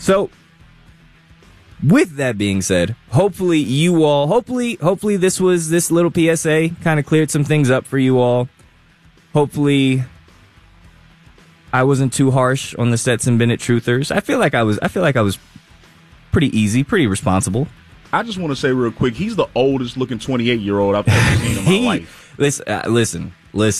So, with that being said, hopefully you all, hopefully this little PSA kind of cleared some things up for you all. Hopefully I wasn't too harsh on the Stetson Bennett truthers. I feel like I was pretty easy, pretty responsible. I just want to say real quick, he's the oldest looking 28-year-old I've ever seen in my life. Listen.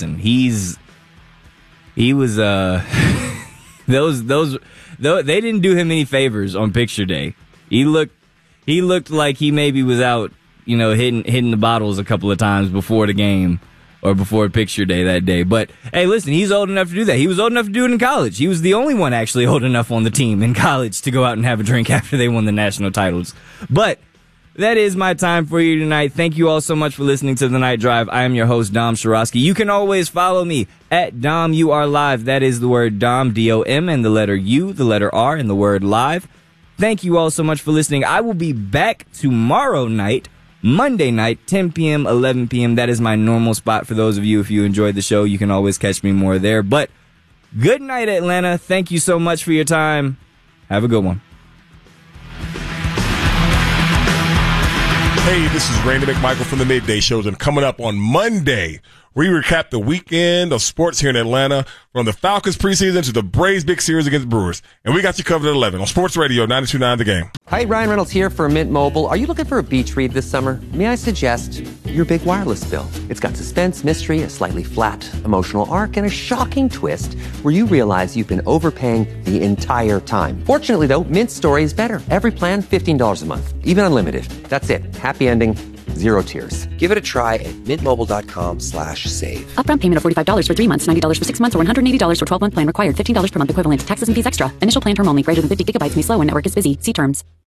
He was those they didn't do him any favors on picture day. He looked like he maybe was out, hitting the bottles a couple of times before the game or before picture day that day. But hey, listen, he's old enough to do that. He was old enough to do it in college. He was the only one actually old enough on the team in college to go out and have a drink after they won the national titles. But that is my time for you tonight. Thank you all so much for listening to The Night Drive. I am your host, Dom Shirosky. You can always follow me at Dom U R Live. That is the word Dom, D-O-M, and the letter U, the letter R, and the word live. Thank you all so much for listening. I will be back tomorrow night, Monday night, 10 p.m., 11 p.m. That is my normal spot for those of you. If you enjoyed the show, you can always catch me more there. But good night, Atlanta. Thank you so much for your time. Have a good one. Hey, this is Randy McMichael from the Midday Shows, and coming up on Monday, we recap the weekend of sports here in Atlanta, from the Falcons preseason to the Braves big series against Brewers. And we got you covered at 11 on Sports Radio 92.9 The Game. Hi, Ryan Reynolds here for Mint Mobile. Are you looking for a beach read this summer? May I suggest your big wireless bill? It's got suspense, mystery, a slightly flat emotional arc, and a shocking twist where you realize you've been overpaying the entire time. Fortunately, though, Mint's story is better. Every plan, $15 a month, even unlimited. That's it. Happy ending. Zero tears. Give it a try at mintmobile.com/save. Upfront payment of $45 for 3 months, $90 for 6 months, or $180 for 12-month plan required. $15 per month equivalent. Taxes and fees extra. Initial plan term only. Greater than 50 gigabytes may slow when network is busy. See terms.